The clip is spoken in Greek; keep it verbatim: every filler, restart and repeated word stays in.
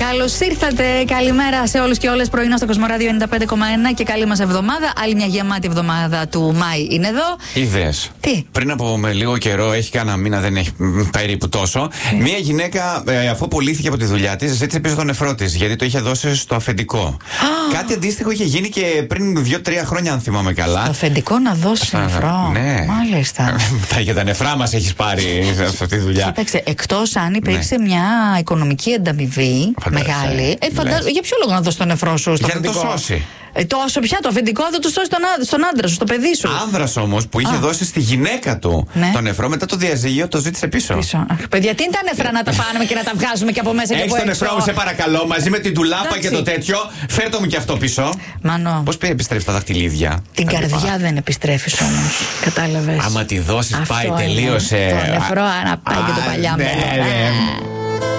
Καλώς ήρθατε. Καλημέρα σε όλους και όλες. Πρωινό στο Κοσμοράδιο ενενήντα πέντε κόμμα ένα και καλή μας εβδομάδα. Άλλη μια γεμάτη εβδομάδα του Μάη είναι εδώ. Είδες. Τι. Πριν από με λίγο καιρό, έχει κάνα μήνα, δεν έχει περίπου τόσο. Mm. Μία γυναίκα, ε, αφού απολύθηκε από τη δουλειά της, ζήτησε πίσω τον νεφρό της, γιατί το είχε δώσει στο αφεντικό. Oh. Κάτι αντίστοιχο είχε γίνει και πριν δύο τρία χρόνια, αν θυμάμαι καλά. Το αφεντικό να δώσει νεφρό. Ναι. Μάλιστα. Τα για τα νεφρά μας έχεις πάρει σε αυτή τη δουλειά. Κοίταξε, εκτός αν υπήρξε ναι. μια οικονομική ανταμοιβή μεγάλη. Ε, φαντα... Για ποιο λόγο να δώσει τον νεφρό σου στο για αφεντικό? Για να το σώσει. Ε, τόσο πια το αφεντικό δεν του σώσει τον, στον άντρα σου, στο παιδί σου. Άνδρας όμως που είχε Α. δώσει στη γυναίκα του ναι. τον νεφρό, μετά το διαζύγιο το ζήτησε πίσω. πίσω. Αχ, παιδιά, τι είναι τα νεφρά να τα πάρουμε και να τα βγάζουμε και από μέσα και από έξω? Έχεις τον νεφρό μου, σε παρακαλώ, μαζί με την τουλάπα και το τέτοιο. Φέρτο μου και αυτό πίσω. Μανώ. Πώς επιστρέφει τα δαχτυλίδια? Την καρδιά δεν επιστρέφεις όμως. Κατάλαβες. Άμα τη δώσεις πάει, τελείωσε. Το νεφρό, άρα πάει και το παλιά μου.